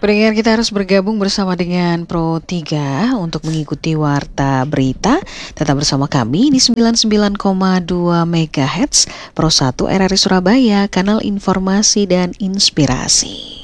Pendengar, kita harus bergabung bersama dengan Pro 3 untuk mengikuti warta berita. Tetap bersama kami di 99,2 MHz Pro 1 RRI Surabaya, kanal informasi dan inspirasi.